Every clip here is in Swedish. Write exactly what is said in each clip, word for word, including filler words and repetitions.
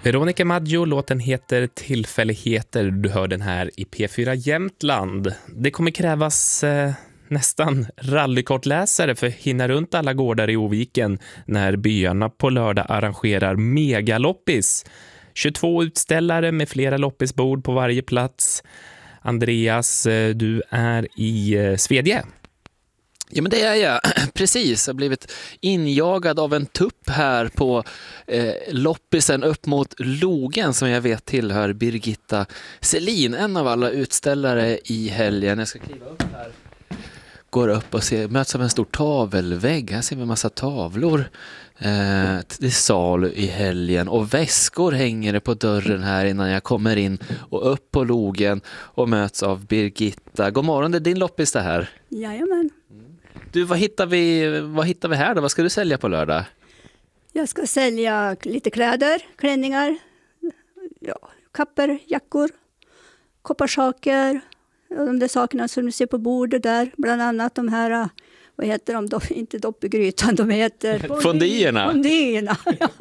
Veronica Maggio, låten heter Tillfälligheter. Du hör den här i P fyra Jämtland. Det kommer krävas eh, nästan rallykortläsare för att hinna runt alla gårdar i Oviken när byarna på lördag arrangerar megaloppis. tjugotvå utställare med flera loppisbord på varje plats. Andreas, eh, du är i eh, Svedje. Ja, men det är jag. Precis. Jag har blivit injagad av en tupp här på eh, loppisen upp mot Logen som jag vet tillhör Birgitta Selin, en av alla utställare i helgen. Jag ska kliva upp här. Går upp och ser, möts av en stor tavelvägg. Här ser vi en massa tavlor. Eh, det är salu i helgen och väskor hänger det på dörren här innan jag kommer in och upp på Logen och möts av Birgitta. God morgon, det är din loppis det här. Jajamän. Du, vad hittar vi, vad hittar vi här då? Vad ska du sälja på lördag? Jag ska sälja lite kläder, klänningar, ja, kappor, jackor, kopparsaker. Och de där sakerna som du ser på bordet där. Bland annat de här, vad heter de? de inte doppegrytan, de heter... Fondierna. Fondierna.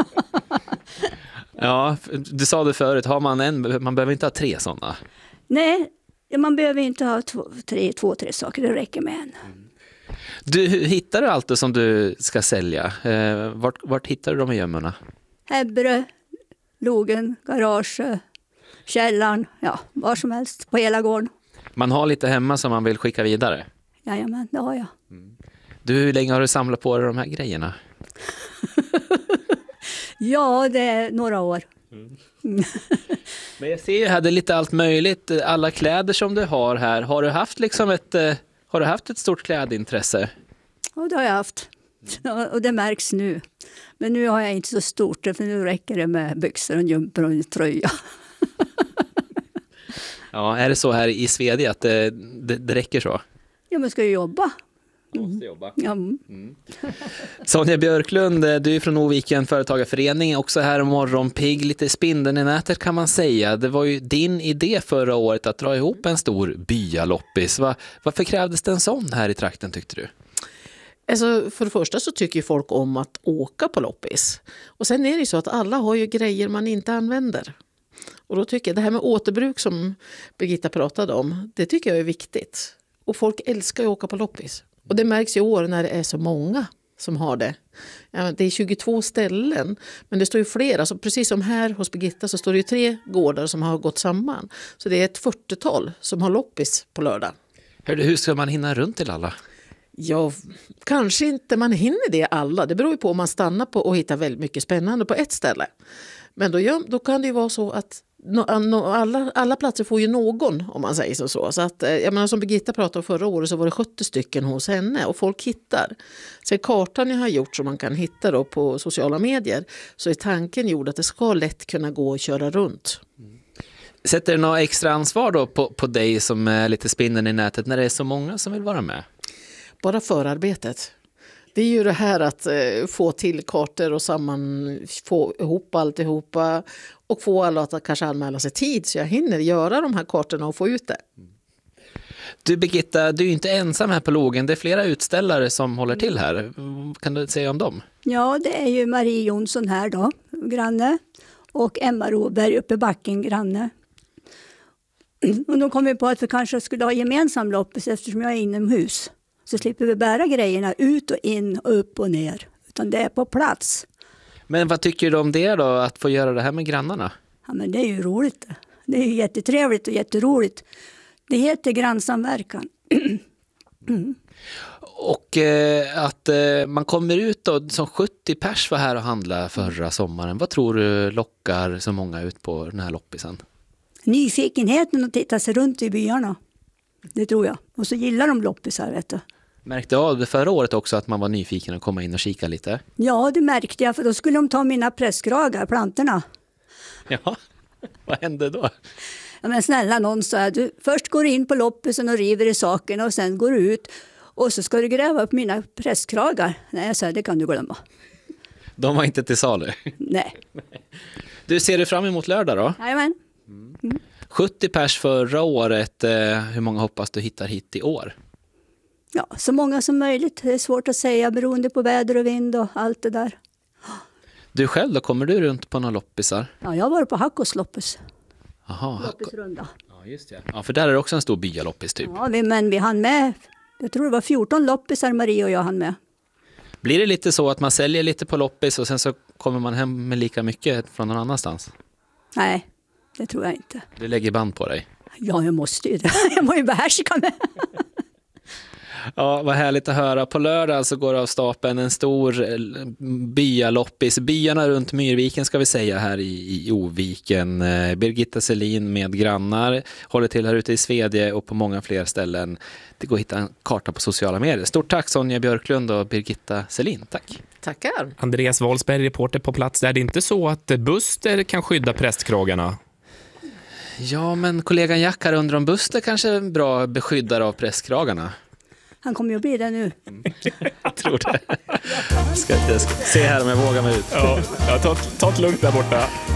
Ja, du sa det förut. Har man en, man behöver inte ha tre sådana. Nej, man behöver inte ha två, tre, två, tre saker. Det räcker med en. Du, hittar du allt det som du ska sälja? Eh, vart, vart hittar du dem i gömmorna? Häbbre, Logen, garage, källaren, ja, var som helst på hela gården. Man har lite hemma som man vill skicka vidare? Jajamän, det har jag. Mm. Du, hur länge har du samlat på dig de här grejerna? Ja, det är några år. Mm. Men jag ser ju här, det är lite allt möjligt. Alla kläder som du har här. Har du haft liksom ett... Har du haft ett stort klädintresse? Ja, det har jag haft. Ja, och det märks nu. Men nu har jag inte så stort, för nu räcker det med byxor och jumper och en tröja. Ja, är det så här i Svedje att det, det, det räcker så? Ja, man ska ju jobba. Mm. Måste jobba. Ja. Mm. Sonja Björklund, du är från Oviken företagarförening, också här morgonpigg, lite spindeln i nätet kan man säga. Det var ju din idé förra året att dra ihop en stor byaloppis. Va, varför krävdes det en sån här i trakten tyckte du? Alltså, för det första så tycker folk om att åka på loppis. Och sen är det ju så att alla har ju grejer man inte använder. Och då tycker jag det här med återbruk som Birgitta pratade om, det tycker jag är viktigt. Och folk älskar ju att åka på loppis. Och det märks i år när det är så många som har det. Ja, det är tjugotvå ställen, men det står ju flera. Så precis som här hos Birgitta så står det ju tre gårdar som har gått samman. Så det är ett fyrtiotal som har loppis på lördag. Hur ska man hinna runt till alla? Ja, kanske inte man hinner det alla. Det beror ju på om man stannar på och hittar väldigt mycket spännande på ett ställe. Men då, gör, då kan det ju vara så att no, no, alla, alla platser får ju någon, om man säger så. Så att, jag menar, som Birgitta pratade om förra året så var det sjuttio stycken hos henne och folk hittar. Så kartan jag har gjort som man kan hitta då på sociala medier så är tanken gjord att det ska lätt kunna gå och köra runt. Sätter det något extra ansvar då på, på dig som är lite spinnen i nätet när det är så många som vill vara med? Bara förarbetet. Det är ju det här att eh, få till kartor och samman, få ihop alltihopa och få alla att kanske anmäla sig tid så jag hinner göra de här kartorna och få ut det. Du Birgitta, du är ju inte ensam här på Logen. Det är flera utställare som håller till här. Kan du säga om dem? Ja, det är ju Marie Jonsson här då, granne. Och Emma Roberg uppe i backen, granne. Och de kom vi på att vi kanske skulle ha gemensam loppis eftersom jag är inomhus. Så slipper vi bära grejerna ut och in och upp och ner. Utan det är på plats. Men vad tycker du om det då, att få göra det här med grannarna? Ja, men det är ju roligt. Det är ju jättetrevligt och jätteroligt. Det heter grannsamverkan. Mm. Och eh, att eh, man kommer ut då, som sjuttio pers var här och handla förra sommaren. Vad tror du lockar så många ut på den här loppisen? Nyfikenheten att titta sig runt i byarna. Det tror jag. Och så gillar de loppisar, vet du. Märkte jag det förra året också att man var nyfiken att komma in och kika lite? Ja, det märkte jag. För då skulle de ta mina presskragar, plantorna. Ja, vad hände då? Ja, men snälla någon sa du först går du in på loppisen och river i sakerna och sen går du ut. Och så ska du gräva upp mina presskragar. Nej, jag sa det kan du glömma. De var inte till salu? Nej. Du, ser du fram emot lördag då? Jajamän. Mm. sjuttio pers förra året. Hur många hoppas du hittar hit i år? Ja, så många som möjligt. Det är svårt att säga beroende på väder och vind och allt det där. Du själv då, kommer du runt på några loppisar? Ja, jag har varit på Hackås loppis. Jaha, Loppisrunda. ja, just det. Ja, för där är det också en stor byaloppis typ. Ja, vi, men vi hann med. Jag tror det var fjorton loppisar Marie och jag hann med. Blir det lite så att man säljer lite på loppis och sen så kommer man hem med lika mycket från någon annanstans? Nej, det tror jag inte. Du lägger band på dig. Ja, jag måste ju det. Jag må ju behärska mig. Ja, vad härligt att höra. På lördag så går det av stapeln en stor byaloppis. Byarna runt Myrviken ska vi säga här i, i Oviken. Eh, Birgitta Selin med grannar håller till här ute i Svedje och på många fler ställen. Det går att hitta en karta på sociala medier. Stort tack Sonja Björklund och Birgitta Selin. Tack. Tackar. Andreas Wahlsberg, reporter på plats. Där det är inte så att Buster kan skydda prästkragarna. Ja, men kollegan Jack här undrar om Buster kanske är en bra beskyddare av prästkragarna. Han kommer ju att bli det nu. Jag tror det. Ska jag ska se här om jag vågar mig ut. Ja, ta, ta ett lugnt där borta.